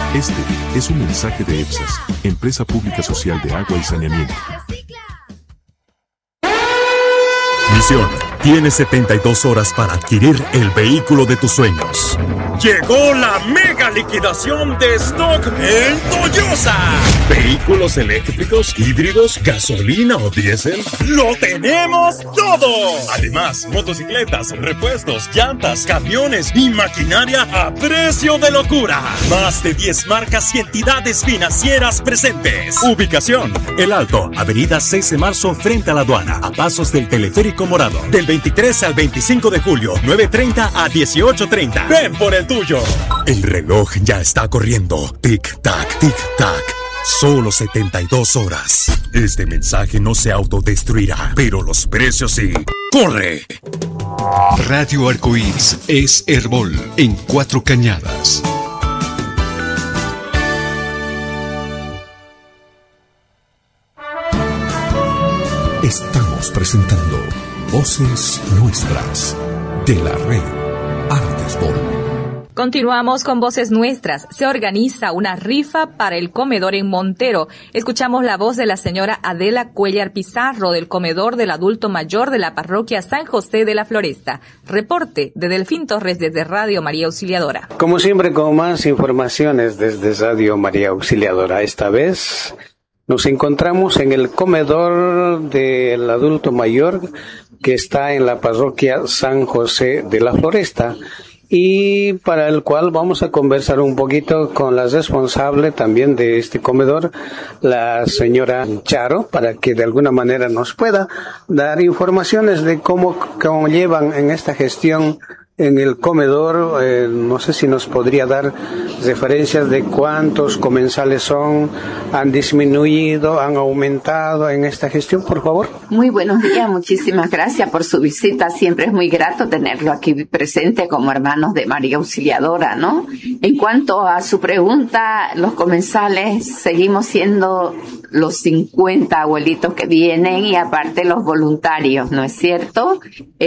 Este es un mensaje de EPSAS, Empresa Pública Social de Agua y Saneamiento. Misión: tienes 72 horas para adquirir el vehículo de tus sueños. Llegó la mega liquidación de stock en Toyosa. Vehículos eléctricos, híbridos, gasolina o diésel, ¡lo tenemos todo! Además, motocicletas, repuestos, llantas, camiones y maquinaria a precio de locura. Más de 10 marcas y entidades financieras presentes. Ubicación: El Alto, avenida 6 de marzo frente a la aduana, a pasos del teleférico morado. Del 23 al 25 de julio, 9:30 a 18:30. Ven por el tuyo. El reloj ya está corriendo. Tic-tac, tic-tac. Solo 72 horas. Este mensaje no se autodestruirá, pero los precios sí. ¡Corre! Radio Arcoíris es Herbol en 4 Cañadas. Estamos presentando Voces Nuestras de la red Artesbol. Continuamos con Voces Nuestras. Se organiza una rifa para el comedor en Montero. Escuchamos la voz de la señora Adela Cuellar Pizarro del comedor del adulto mayor de la parroquia San José de la Floresta. Reporte de Delfín Torres desde Radio María Auxiliadora. Como siempre, con más informaciones desde Radio María Auxiliadora. Esta vez nos encontramos en el comedor del adulto mayor que está en la parroquia San José de la Floresta, y para el cual vamos a conversar un poquito con la responsable también de este comedor, la señora Charo, para que de alguna manera nos pueda dar informaciones de cómo llevan en esta gestión en el comedor. No sé si nos podría dar referencias de cuántos comensales son, han disminuido, han aumentado en esta gestión, por favor. Muy buenos días, muchísimas gracias por su visita. Siempre es muy grato tenerlo aquí presente como hermanos de María Auxiliadora, ¿no? En cuanto a su pregunta, los comensales seguimos siendo los 50 abuelitos que vienen y aparte los voluntarios, ¿no es cierto?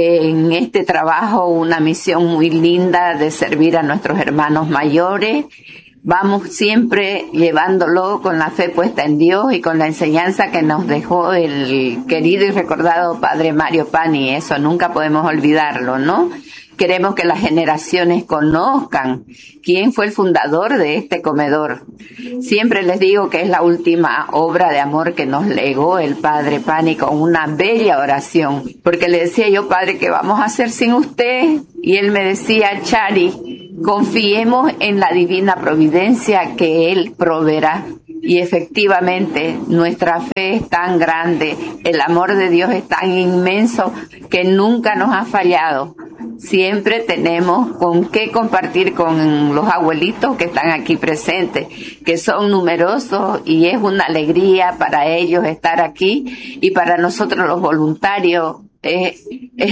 En este trabajo una misión muy linda de servir a nuestros hermanos mayores. Vamos siempre llevándolo con la fe puesta en Dios y con la enseñanza que nos dejó el querido y recordado Padre Mario Pani. Eso nunca podemos olvidarlo, ¿no? Queremos que las generaciones conozcan quién fue el fundador de este comedor. Siempre les digo que es la última obra de amor que nos legó el Padre Pani con una bella oración. Porque le decía yo, Padre, ¿qué vamos a hacer sin usted? Y él me decía, Chari, confiemos en la divina providencia que Él proveerá. Y efectivamente, nuestra fe es tan grande, el amor de Dios es tan inmenso que nunca nos ha fallado. Siempre tenemos con qué compartir con los abuelitos que están aquí presentes, que son numerosos, y es una alegría para ellos estar aquí, y para nosotros los voluntarios es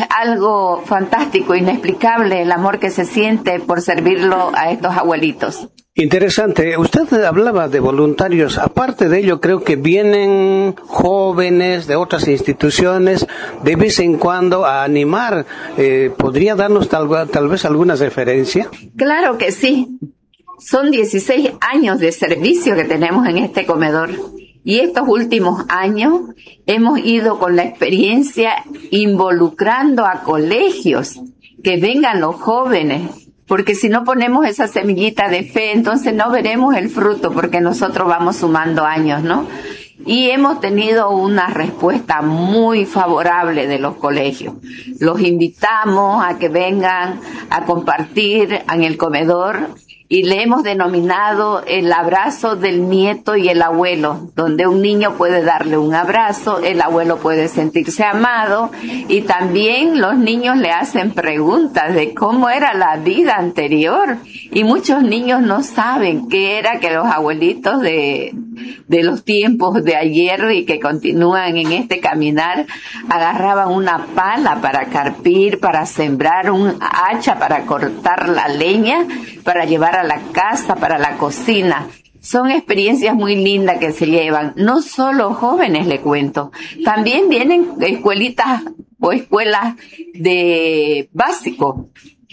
algo fantástico, inexplicable el amor que se siente por servirlo a estos abuelitos. Interesante. Usted hablaba de voluntarios. Aparte de ello, creo que vienen jóvenes de otras instituciones de vez en cuando a animar. ¿Podría darnos tal vez alguna referencia? Claro que sí. Son 16 años de servicio que tenemos en este comedor. Y estos últimos años hemos ido con la experiencia involucrando a colegios, que vengan los jóvenes. Porque si no ponemos esa semillita de fe, entonces no veremos el fruto, porque nosotros vamos sumando años, ¿no? Y hemos tenido una respuesta muy favorable de los colegios. Los invitamos a que vengan a compartir en el comedor, y le hemos denominado el abrazo del nieto y el abuelo, donde un niño puede darle un abrazo, el abuelo puede sentirse amado, y también los niños le hacen preguntas de cómo era la vida anterior, y muchos niños no saben qué era que los abuelitos de los tiempos de ayer y que continúan en este caminar agarraban una pala para carpir, para sembrar, un hacha para cortar la leña, para llevar a la casa, para la cocina. Son experiencias muy lindas que se llevan. No solo jóvenes, le cuento. También vienen escuelitas o escuelas de básico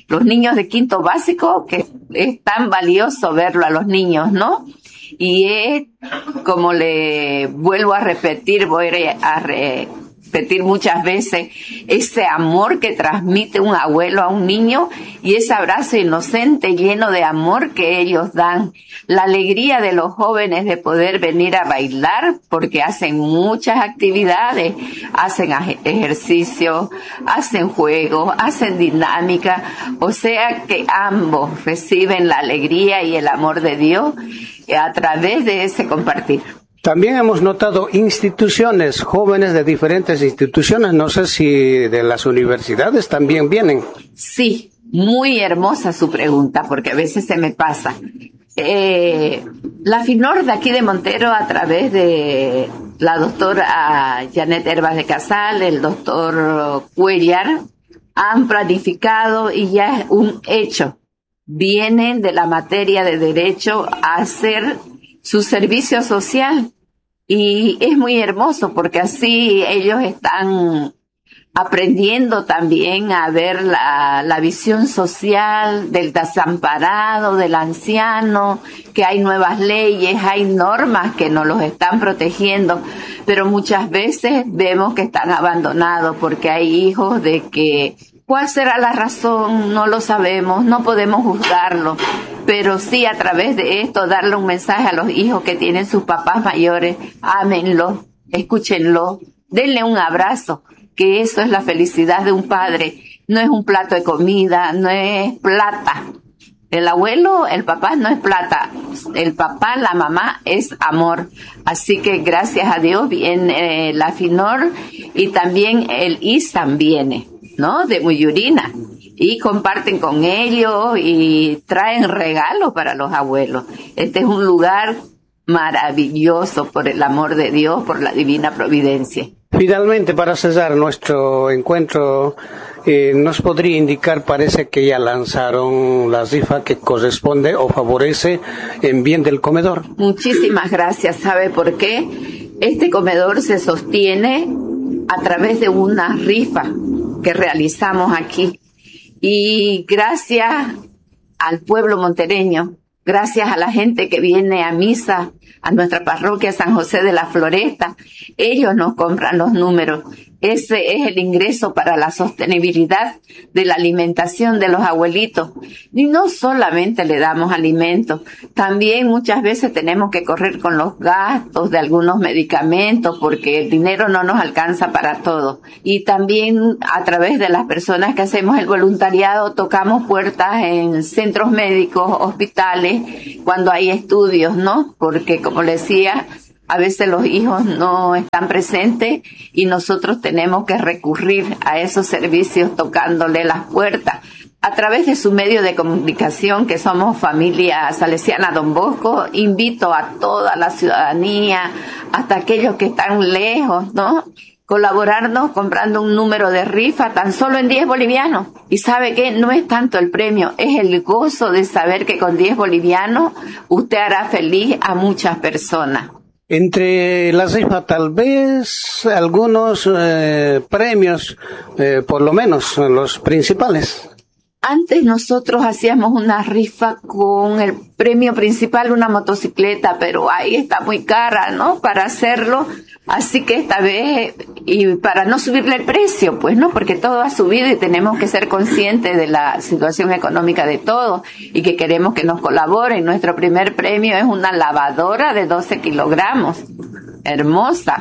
los niños de quinto básico, que es tan valioso verlo a los niños, ¿no? Y es, como le vuelvo a repetir, voy a repetir muchas veces, ese amor que transmite un abuelo a un niño y ese abrazo inocente lleno de amor que ellos dan. La alegría de los jóvenes de poder venir a bailar, porque hacen muchas actividades, hacen ejercicio, hacen juegos, hacen dinámica, o sea que ambos reciben la alegría y el amor de Dios a través de ese compartir. También hemos notado instituciones, jóvenes de diferentes instituciones, no sé si de las universidades también vienen. Sí, muy hermosa su pregunta, porque a veces se me pasa. La FINOR de aquí de Montero, a través de la doctora Janet Herbas de Casal, el doctor Cuellar, han planificado y ya es un hecho. Vienen de la materia de Derecho a hacer su servicio social. Y es muy hermoso porque así ellos están aprendiendo también a ver la visión social del desamparado, del anciano, que hay nuevas leyes, hay normas que nos los están protegiendo, pero muchas veces vemos que están abandonados porque hay hijos de que ¿cuál será la razón? No lo sabemos, no podemos juzgarlo, pero sí a través de esto darle un mensaje a los hijos que tienen sus papás mayores, ámenlo, escúchenlo, denle un abrazo, que eso es la felicidad de un padre, no es un plato de comida, no es plata. El abuelo, el papá no es plata, el papá, la mamá es amor. Así que gracias a Dios viene la FINOR y también el ISAM viene, ¿no? De Muyurina. Y comparten con ellos y traen regalos para los abuelos. Este es un lugar maravilloso por el amor de Dios, por la divina providencia. Finalmente, para cerrar nuestro encuentro, nos podría indicar, parece que ya lanzaron la rifa que corresponde o favorece en bien del comedor. Muchísimas gracias. ¿Sabe por qué? Este comedor se sostiene a través de una rifa que realizamos aquí. Y gracias al pueblo montereño, gracias a la gente que viene a misa, a nuestra parroquia San José de la Floresta, ellos nos compran los números. Ese es el ingreso para la sostenibilidad de la alimentación de los abuelitos. Y no solamente le damos alimentos, también muchas veces tenemos que correr con los gastos de algunos medicamentos porque el dinero no nos alcanza para todo. Y también a través de las personas que hacemos el voluntariado tocamos puertas en centros médicos, hospitales, cuando hay estudios, ¿no? Porque como les decía, a veces los hijos no están presentes y nosotros tenemos que recurrir a esos servicios tocándole las puertas. A través de su medio de comunicación, que somos familia salesiana Don Bosco, invito a toda la ciudadanía, hasta aquellos que están lejos, ¿no? Colaborarnos comprando un número de rifa tan solo en 10 bolivianos. Y ¿sabe qué? No es tanto el premio, es el gozo de saber que con 10 bolivianos usted hará feliz a muchas personas. Entre la rifa tal vez algunos premios, por lo menos los principales. Antes nosotros hacíamos una rifa con el premio principal, una motocicleta, pero ahí está muy cara, ¿no? Para hacerlo. Así que esta vez, y para no subirle el precio, pues, ¿no? Porque todo ha subido y tenemos que ser conscientes de la situación económica de todos y que queremos que nos colaboren. Nuestro primer premio es una lavadora de 12 kilogramos. Hermosa.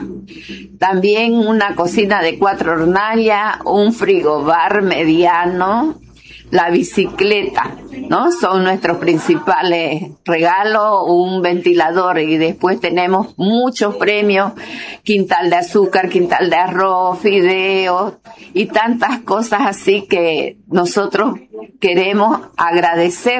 También una cocina de 4 hornallas, un frigobar mediano, la bicicleta, ¿no? Son nuestros principales regalos, un ventilador, y después tenemos muchos premios, quintal de azúcar, quintal de arroz, fideos y tantas cosas así que nosotros queremos agradecer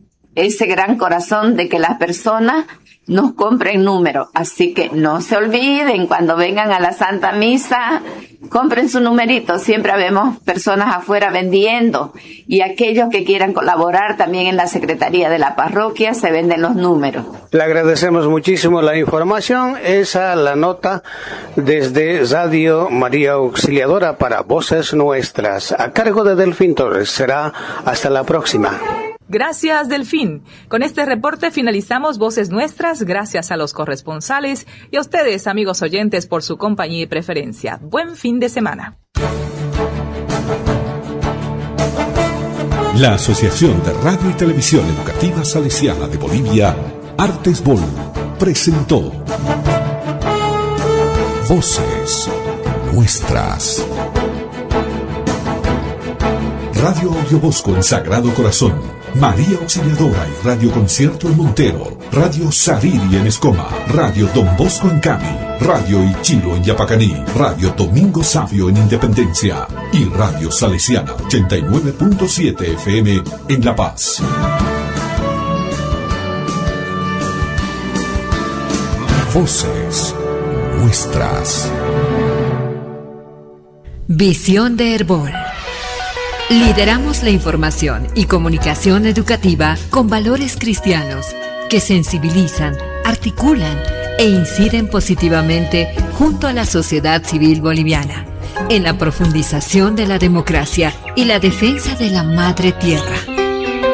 ese gran corazón de que las personas nos compren números. Así que no se olviden, cuando vengan a la Santa Misa, compren su numerito. Siempre vemos personas afuera vendiendo, y aquellos que quieran colaborar también en la Secretaría de la Parroquia se venden los números. Le agradecemos muchísimo la información. Esa la nota desde Radio María Auxiliadora para Voces Nuestras, a cargo de Delfín Torres. Será hasta la próxima. Gracias, Delfín. Con este reporte finalizamos Voces Nuestras. Gracias a los corresponsales y a ustedes, amigos oyentes, por su compañía y preferencia. Buen fin de semana. La Asociación de Radio y Televisión Educativa Salesiana de Bolivia, Artesbol, presentó Voces Nuestras. Radio Audiobosco en Sagrado Corazón, María Auxiliadora y Radio Concierto en Montero, Radio Sariri en Escoma, Radio Don Bosco en Cami, Radio Ichilo en Yapacaní, Radio Domingo Sabio en Independencia y Radio Salesiana 89.7 FM en La Paz. Voces Nuestras. Visión de Herbol. Lideramos la información y comunicación educativa con valores cristianos que sensibilizan, articulan e inciden positivamente junto a la sociedad civil boliviana en la profundización de la democracia y la defensa de la madre tierra.